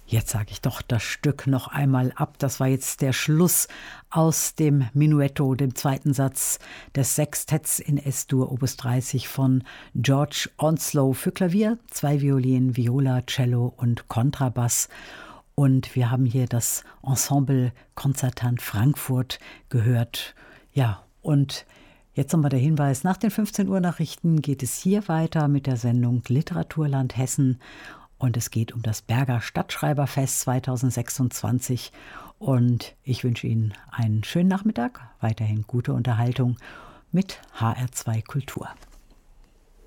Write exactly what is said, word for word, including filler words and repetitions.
Jetzt sage ich doch das Stück noch einmal ab. Das war jetzt der Schluss aus dem Menuetto, dem zweiten Satz des Sextetts in Es-Dur Opus dreißig von George Onslow für Klavier, zwei Violinen, Viola, Cello und Kontrabass. Und wir haben hier das Ensemble Konzertant Frankfurt gehört. Ja, und jetzt nochmal der Hinweis, nach den fünfzehn Uhr Nachrichten geht es hier weiter mit der Sendung Literaturland Hessen. Und es geht um das Berger Stadtschreiberfest zweitausendsechsundzwanzig. Und ich wünsche Ihnen einen schönen Nachmittag, weiterhin gute Unterhaltung mit H R zwei Kultur.